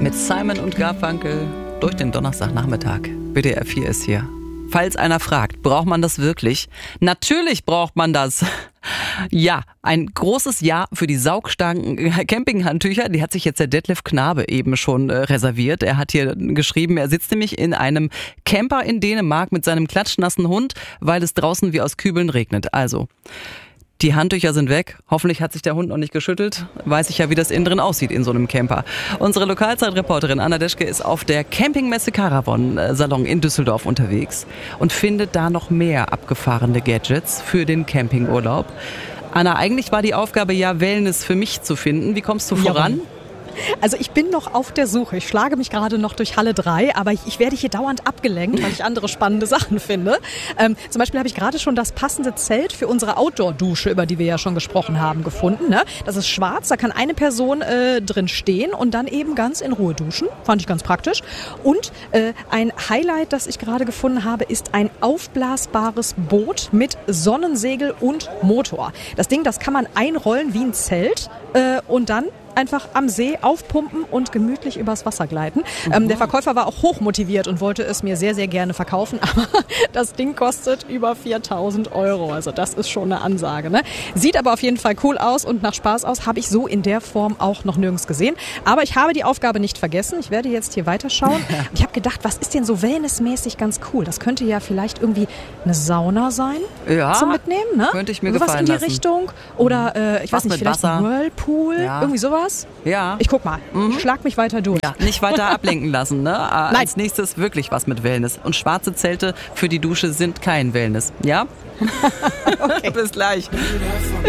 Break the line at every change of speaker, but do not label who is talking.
mit Simon und Garfunkel durch den Donnerstagnachmittag. WDR 4 ist hier. Falls einer fragt, braucht man das wirklich? Natürlich braucht man das. Ja, ein großes Ja für die saugstarken Campinghandtücher. Die hat sich jetzt der Detlef Knabe eben schon reserviert. Er hat hier geschrieben, er sitzt nämlich in einem Camper in Dänemark mit seinem klatschnassen Hund, weil es draußen wie aus Kübeln regnet. Also, die Handtücher sind weg. Hoffentlich hat sich der Hund noch nicht geschüttelt. Weiß ich ja, wie das innen drin aussieht in so einem Camper. Unsere Lokalzeitreporterin Anna Deschke ist auf der Campingmesse Caravan Salon in Düsseldorf unterwegs und findet da noch mehr abgefahrene Gadgets für den Campingurlaub. Anna, eigentlich war die Aufgabe ja, Wellness für mich zu finden. Wie kommst du voran?
Ja. Also ich bin noch auf der Suche. Ich schlage mich gerade noch durch Halle 3, aber ich werde hier dauernd abgelenkt, weil ich andere spannende Sachen finde. Zum Beispiel habe ich gerade schon das passende Zelt für unsere Outdoor-Dusche, über die wir ja schon gesprochen haben, gefunden. Ne? Das ist schwarz, da kann eine Person drin stehen und dann eben ganz in Ruhe duschen. Fand ich ganz praktisch. Und ein Highlight, das ich gerade gefunden habe, ist ein aufblasbares Boot mit Sonnensegel und Motor. Das Ding, das kann man einrollen wie ein Zelt und dann einfach am See aufpumpen und gemütlich übers Wasser gleiten. Der Verkäufer war auch hochmotiviert und wollte es mir sehr, sehr gerne verkaufen, aber das Ding kostet über 4.000 €. Also das ist schon eine Ansage. Ne? Sieht aber auf jeden Fall cool aus und nach Spaß aus, habe ich so in der Form auch noch nirgends gesehen. Aber ich habe die Aufgabe nicht vergessen. Ich werde jetzt hier weiterschauen. Ich habe gedacht, was ist denn so wellnessmäßig ganz cool? Das könnte ja vielleicht irgendwie eine Sauna sein zum Mitnehmen. Ne?
Könnte ich mir
sowas
gefallen
in die
lassen.
Richtung. Oder ich weiß nicht, vielleicht
Wasser.
ein Whirlpool, irgendwie sowas.
Ja.
Ich guck mal, ich schlag mich weiter durch.
Ja, nicht weiter ablenken lassen, ne? Als nächstes wirklich was mit Wellness. Und schwarze Zelte für die Dusche sind kein Wellness, ja?
Okay.
Bis gleich.